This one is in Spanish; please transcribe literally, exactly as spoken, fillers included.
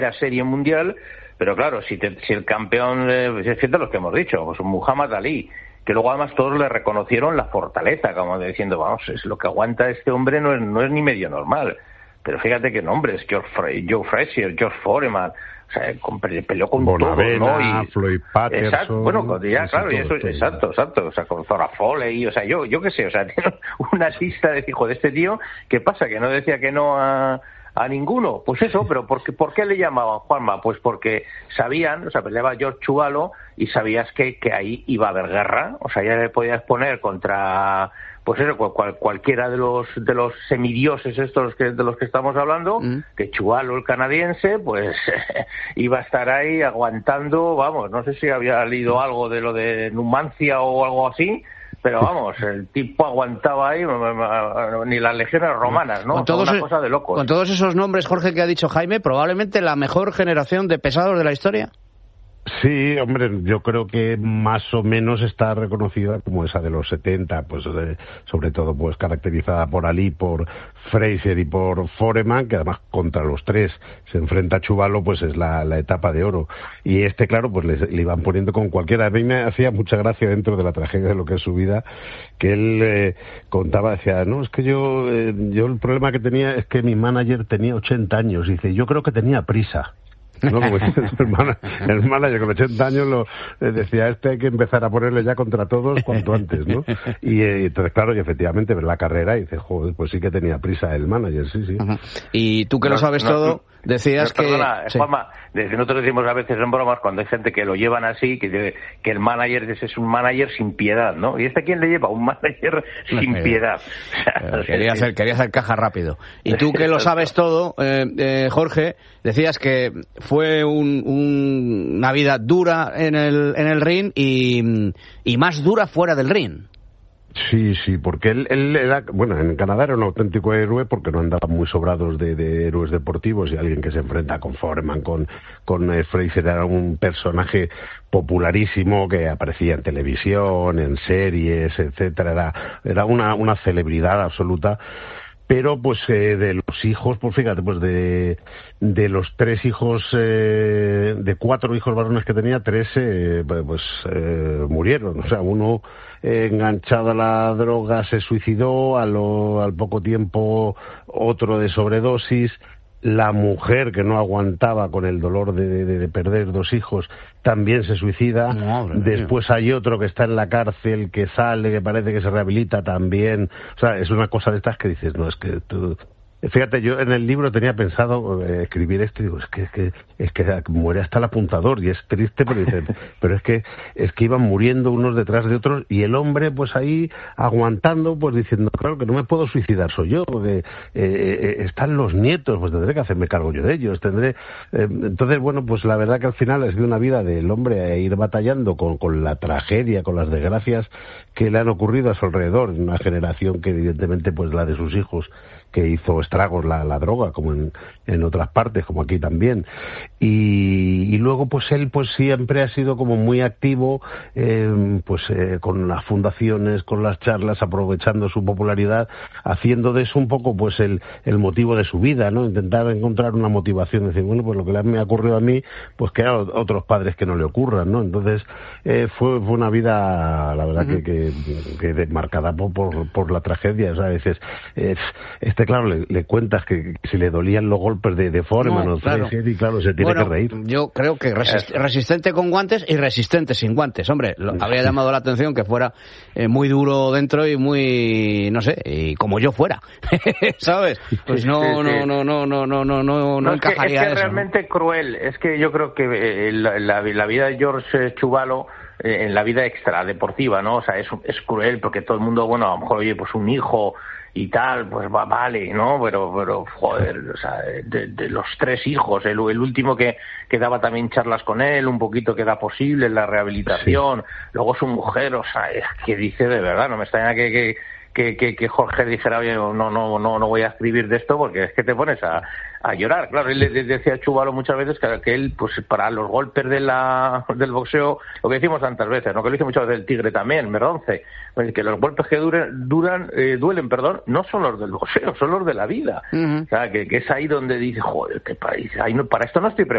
serie mundial, pero claro, si, te, si el campeón, eh, es cierto lo que hemos dicho, pues Muhammad Ali, que luego además todos le reconocieron la fortaleza, como diciendo, vamos, es lo que aguanta este hombre, no es, no es ni medio normal. Pero fíjate qué nombres, George Fre- Joe Frazier, George Foreman, o sea, peleó con Bonavena, todos, ¿no? Y, Floyd Patterson. Exacto, bueno, ya, claro, todo, y eso, todo, exacto, exacto, o sea, con Zora Foley, o sea, yo, yo qué sé, o sea, tiene una lista de hijo de este tío, ¿qué pasa? Que no decía que no a, a ninguno, pues eso, pero ¿por qué, ¿por qué le llamaban Juanma? Pues porque sabían, o sea, peleaba George Chuvalo y sabías que, que ahí iba a haber guerra, o sea, ya le podías poner contra, pues eso, cual, cualquiera de los de los semidioses estos que, de los que estamos hablando, mm. que Chuvalo, el canadiense, pues iba a estar ahí aguantando, vamos, no sé si había leído algo de lo de Numancia o algo así, pero vamos, el tipo aguantaba ahí, ni las legiones romanas, ¿no? Con todos, una cosa de locos. Con todos esos nombres, Jorge, que ha dicho Jaime, probablemente la mejor generación de pesados de la historia. Sí, hombre, yo creo que más o menos está reconocida como esa de los setenta, pues de, sobre todo pues caracterizada por Ali, por Frazier y por Foreman, que además contra los tres se enfrenta a Chuvalo, pues es la, la etapa de oro. Y este, claro, pues le, le iban poniendo con cualquiera. A mí me hacía mucha gracia dentro de la tragedia de lo que es su vida, que él eh, contaba, decía, no, es que yo, eh, yo el problema que tenía es que mi manager tenía ochenta años, y dice, yo creo que tenía prisa. No, como dice el manager, el manager con ochenta años lo eh, decía, este hay que empezar a ponerle ya contra todos cuanto antes, ¿no? Y eh, entonces, claro, y efectivamente ves la carrera y dices, joder, pues sí que tenía prisa el manager, sí, sí. Uh-huh. Y tú que no, lo sabes no, todo, decías no, que... Perdona, sí. Juanma, nosotros decimos a veces en bromas cuando hay gente que lo llevan así, que, que el manager es un manager sin piedad, ¿no? ¿Y este quién le lleva? Un manager sin eh, piedad. Eh, quería, hacer, quería hacer caja rápido. Y tú que lo sabes todo, eh, eh, Jorge, decías que fue un, un, una vida dura en el, en el ring y, y más dura fuera del ring. Sí, sí, porque él, él era, bueno, en Canadá era un auténtico héroe porque no andaban muy sobrados de, de héroes deportivos, y alguien que se enfrenta con Foreman, con, con eh, Frazier, era un personaje popularísimo que aparecía en televisión, en series, etcétera, era, era una, una celebridad absoluta. Pero pues eh, de los hijos, pues fíjate, pues de, de los tres hijos, eh, de cuatro hijos varones que tenía, tres eh, pues eh, murieron. O sea, uno eh, enganchado a la droga se suicidó, a lo, al poco tiempo otro de sobredosis. La mujer, que no aguantaba con el dolor de, de, de perder dos hijos, también se suicida. Madre Después mía. Hay otro que está en la cárcel, que sale, que parece que se rehabilita también. O sea, es una cosa de estas que dices, no, es que tú... Fíjate, yo en el libro tenía pensado eh, escribir esto y digo, es que, es que es que muere hasta el apuntador, y es triste, pero dicen, pero es que es que iban muriendo unos detrás de otros, y el hombre pues ahí aguantando, pues diciendo, claro que no me puedo suicidar soy yo, porque eh, eh, están los nietos, pues tendré que hacerme cargo yo de ellos, tendré eh, entonces bueno, pues la verdad que al final ha sido una vida del hombre a ir batallando con, con la tragedia, con las desgracias que le han ocurrido a su alrededor, una generación que evidentemente pues la de sus hijos, que hizo estragos la, la droga, como en, en otras partes, como aquí también. Y, y luego, pues él pues siempre ha sido como muy activo, eh, pues eh, con las fundaciones, con las charlas, aprovechando su popularidad, haciendo de eso un poco pues el, el motivo de su vida, ¿no? Intentar encontrar una motivación, decir, bueno, pues lo que me ha ocurrido a mí, pues que a otros padres que no le ocurran, ¿no? Entonces, eh, fue, fue una vida, la verdad, uh-huh. que, que, que marcada por, por, por la tragedia, o sea, a veces, eh, este claro, le, le cuentas que, que si le dolían los golpes de, de Foreman no, o claro. Frazier, y claro, se tiene bueno, que reír. Yo creo que resist, resistente con guantes y resistente sin guantes. Hombre, lo, habría llamado la atención que fuera eh, muy duro dentro y muy, no sé, y como yo fuera, ¿sabes? Pues no, sí, sí. no, no, no, no, no, no, no, no encajaría es que, es que eso. realmente ¿no? cruel. Es que yo creo que eh, la, la, la vida de George Chuvalo, eh, en la vida extradeportiva, ¿no? O sea, es, es cruel porque todo el mundo, bueno, a lo mejor, oye, pues un hijo y tal, pues va, vale, ¿no? Pero, pero joder, o sea, de, de los tres hijos, el, el último que, que daba también charlas con él, un poquito que da posible la rehabilitación, sí. Luego su mujer, o sea, es que dice de verdad, no me extraña que, que, que, que, que Jorge dijera, oye, no, no, no, no voy a escribir de esto porque es que te pones a, a llorar. Claro, él le decía a Chúbalo muchas veces que, que él, pues para los golpes de la, del boxeo, lo que decimos tantas veces, ¿no? Que lo dice muchas veces el Tigre también, Merdonce, que los golpes que duren, duran, eh, duelen, perdón, no son los del boxeo, son los de la vida. Uh-huh. O sea, que, que es ahí donde dice, joder, qué país, ahí no, para esto no estoy preparado.